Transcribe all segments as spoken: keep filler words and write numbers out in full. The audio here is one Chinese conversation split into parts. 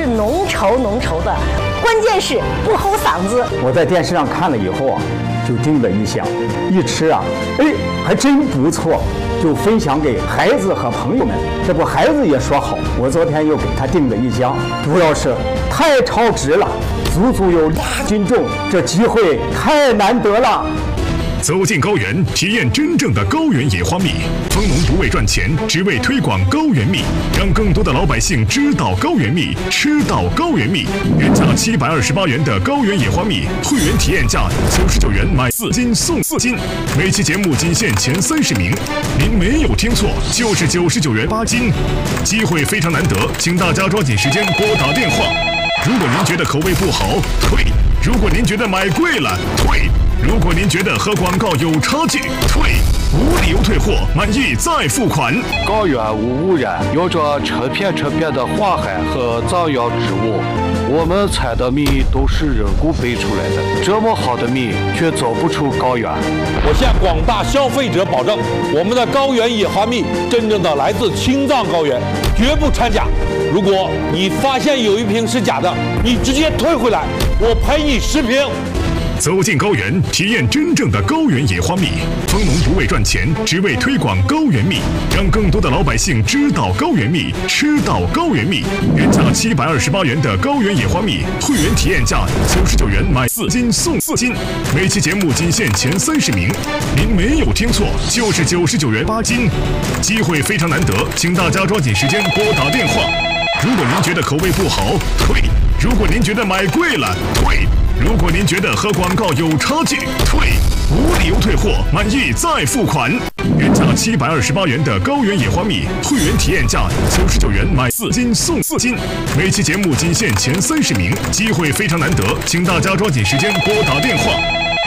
浓稠浓稠的，关键是不齁嗓子。 我在电视上看了以后啊，就叮的一响，一吃啊，哎，还真不错，就分享给孩子和朋友们。这不，孩子也说好，我昨天又给他订了一箱，主要是太超值了，足足有俩斤重，这机会太难得了。 走进高原，体验真正的高原野花蜜。蜂农不为赚钱，只为推广高原蜜，让更多的老百姓知道高原蜜，吃到高原蜜。原价七百二十八元的高原野花蜜，会员体验价九十九元买四斤送四斤。每期节目仅限前三十名，您没有听错，就是九十九元八斤。机会非常难得，请大家抓紧时间拨打电话。如果您觉得口味不好，退；如果您觉得买贵了，退。如果您觉得和广告有差距，退，无理由退货，满意再付款。 高原无污染，有着成片成片的花海和藏药植物，我们采的蜜都是人工培出来的，这么好的蜜却走不出高原。 我向广大消费者保证，我们的高原野花蜜真正的来自青藏高原，绝不掺假。如果你发现有一瓶是假的，你直接退回来，我赔你十瓶。 走进高原，体验真正的高原野花蜜。蜂农不为赚钱，只为推广高原蜜，让更多的老百姓知道高原蜜，吃到高原蜜。原价七百二十八元的高原野花蜜，会员体验价九十九元买四斤送四斤。每期节目仅限前三十名，您没有听错，就是九十九元八斤。机会非常难得，请大家抓紧时间拨打电话。如果您觉得口味不好，退；如果您觉得买贵了，退。如果您觉得和广告有差距，退，无理由退货，满意再付款。原价七百二十八元的高原野花蜜，会员体验价九十九元买四斤送四斤。每期节目仅限前三十名，机会非常难得，请大家抓紧时间拨打电话。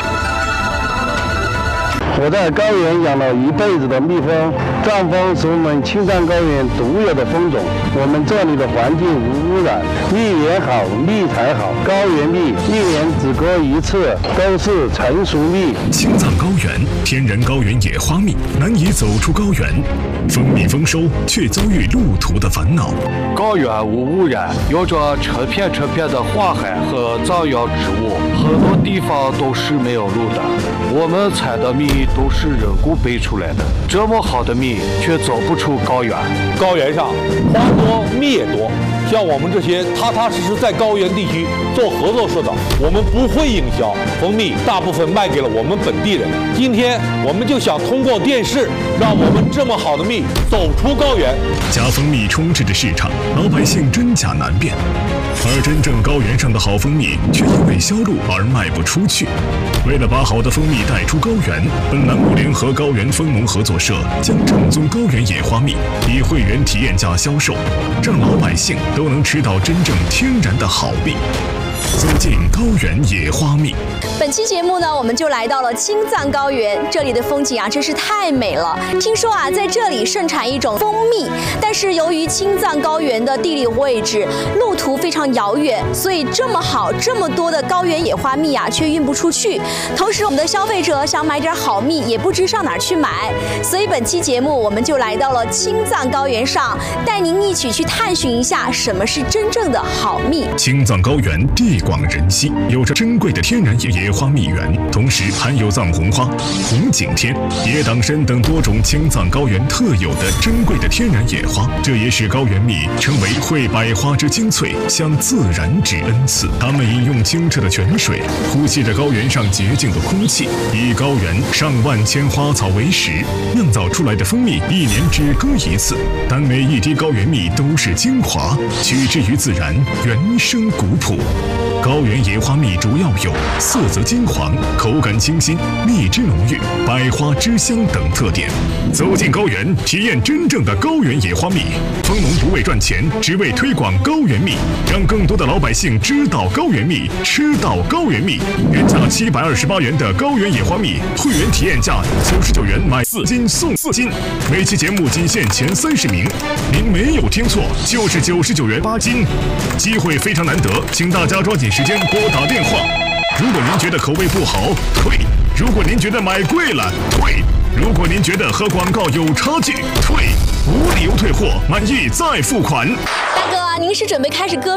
我在高原养了一辈子的蜜蜂，藏蜂是我们青藏高原独有的蜂种。我们这里的环境无污染，蜜源好，蜜才好。高原蜜一年只割一次，都是成熟蜜。 青藏高原天然高原野花蜜，难以走出高原，蜂蜜丰收却遭遇路途的烦恼。 高原无污染，有着成片成片的花海和藏药植物，很多地方都是没有路的。我们采的蜜都是人工培出来的，这么好的蜜却走不出高原。 高原上花多蜜也多，像我们这些踏踏实实在高原地区做合作社的，我们不会营销，蜂蜜大部分卖给了我们本地人。今天我们就想通过电视，让我们这么好的蜜走出高原。 假蜂蜜充斥着市场，老百姓真假难辨，而真正高原上的好蜂蜜却因为销路而卖不出去。为了把好的蜂蜜带出高原，本栏目联合高原蜂农合作社将正宗高原野花蜜以会员体验价销售，让老百姓都能吃到真正天然的好蜜。走进高原野花蜜。 本期节目呢，我们就来到了青藏高原，这里的风景啊真是太美了。听说啊，在这里盛产一种蜂蜜，但是由于青藏高原的地理位置、路途非常遥远，所以这么好、这么多的高原野花蜜啊，却运不出去。同时，我们的消费者想买点好蜜，也不知上哪儿去买。所以本期节目，我们就来到了青藏高原上，带您一起去探寻一下什么是真正的好蜜。 青藏高原地广人稀，有着珍贵的天然野野花蜜源，同时含有藏红花、红景天、野党参等多种青藏高原特有的珍贵的天然野花，这也使高原蜜成为会百花之精粹，向自然之恩赐。它们饮用清澈的泉水，呼吸着高原上洁净的空气，以高原上万千花草为食，酿造出来的蜂蜜一年只割一次，但每一滴高原蜜都是精华，取之于自然，原生古朴。高原野花蜜主要有色泽金黄、口感清新、蜜汁浓郁、百花之香等特点。走进高原，体验真正的高原野花蜜。蜂农不为赚钱，只为推广高原蜜，让更多的老百姓知道高原蜜，吃到高原蜜。原价七百二十八元的高原野花蜜，会员体验价九十九元买四斤送四斤。每期节目仅限前三十名，您没有听错，就是九十九元八斤。机会非常难得，请大家抓紧时间拨打电话。如果您觉得口味不好，退；如果您觉得买贵了，退；如果您觉得和广告有差距，退，无理由退货，满意再付款。 大哥，您是准备开始割